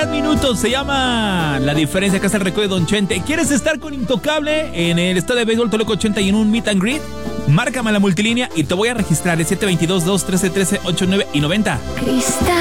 minutos. Se llama La Diferencia. Acá está el recuerdo de Don Chente. ¿Quieres estar con Intocable en el estadio de béisbol Toluca 80 y en un meet and greet? Márcame a la multilínea y te voy a registrar. El 722-213-1389 y 90.